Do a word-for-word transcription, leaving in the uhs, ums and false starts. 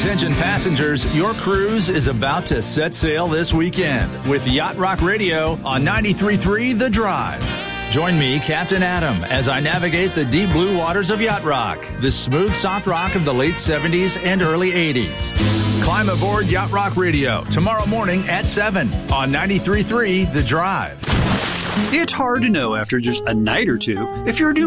Attention passengers, your cruise is about to set sail this weekend with Yacht Rock Radio on ninety-three point three The Drive. Join me, Captain Adam, as I navigate the deep blue waters of Yacht Rock, the smooth soft rock of the late seventies and early eighties. Climb aboard Yacht Rock Radio tomorrow morning at seven on ninety-three point three The Drive. It's hard to know after just a night or two if you're doing